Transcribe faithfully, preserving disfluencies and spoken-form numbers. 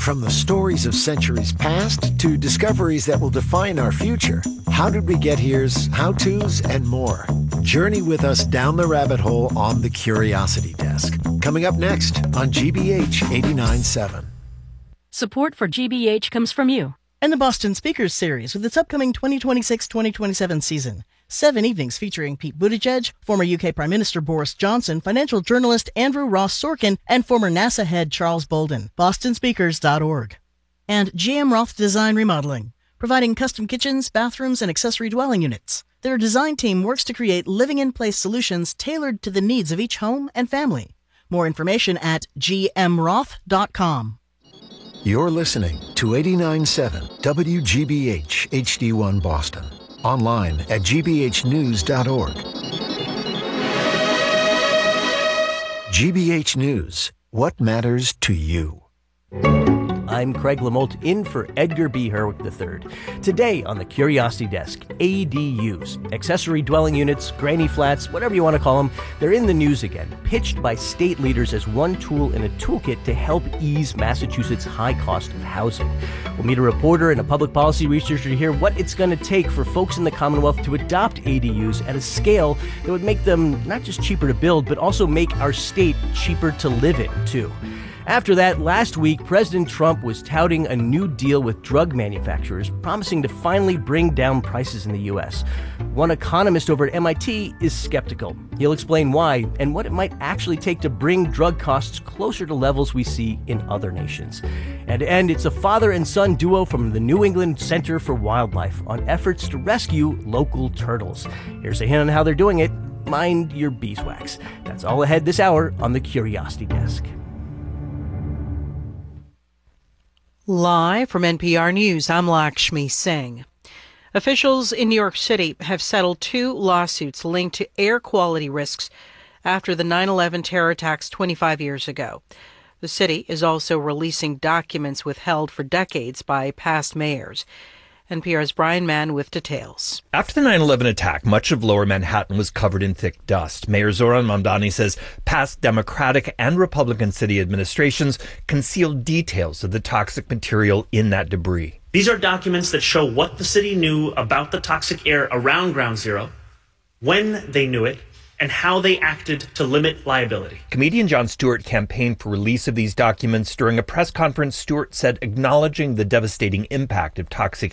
From the stories of centuries past to discoveries that will define our future, How Did We Get Here's how-tos and more. Journey with us down the rabbit hole on the Curiosity Desk. Coming up next on G B H eighty-nine point seven. Support for G B H comes from you. And the Boston Speakers Series with its upcoming twenty twenty-six twenty twenty-seven season. Seven evenings featuring Pete Buttigieg, former U K Prime Minister Boris Johnson, financial journalist Andrew Ross Sorkin, and former NASA head Charles Bolden. boston speakers dot org. And G M Roth Design Remodeling, providing custom kitchens, bathrooms, and accessory dwelling units. Their design team works to create living-in-place solutions tailored to the needs of each home and family. More information at g m roth dot com. You're listening to eighty-nine point seven W G B H H D one Boston. Online at g b h news dot org. G B H News. What matters to you? I'm Craig Lamolt in for Edgar B. Herwick the third. Today on the Curiosity Desk, A D Us, accessory dwelling units, granny flats, whatever you want to call them, they're in the news again, pitched by state leaders as one tool in a toolkit to help ease Massachusetts' high cost of housing. We'll meet a reporter and a public policy researcher to hear what it's going to take for folks in the Commonwealth to adopt A D Us at a scale that would make them not just cheaper to build, but also make our state cheaper to live in, too. After that, last week, President Trump was touting a new deal with drug manufacturers, promising to finally bring down prices in the U S. One economist over at M I T is skeptical. He'll explain why and what it might actually take to bring drug costs closer to levels we see in other nations. And to end, it's a father and son duo from the New England Center for Wildlife on efforts to rescue local turtles. Here's a hint on how they're doing it. Mind your beeswax. That's all ahead this hour on the Curiosity Desk. Live from N P R News, I'm Lakshmi Singh. Officials in New York City have settled two lawsuits linked to air quality risks after the nine eleven terror attacks twenty-five years ago. The city is also releasing documents withheld for decades by past mayors. N P R's Brian Mann with details. After the nine eleven attack, much of lower Manhattan was covered in thick dust. Mayor Zoran Mamdani says past Democratic and Republican city administrations concealed details of the toxic material in that debris. These are documents that show what the city knew about the toxic air around Ground Zero, when they knew it, and how they acted to limit liability. Comedian Jon Stewart campaigned for release of these documents. During a press conference, Stewart said acknowledging the devastating impact of toxic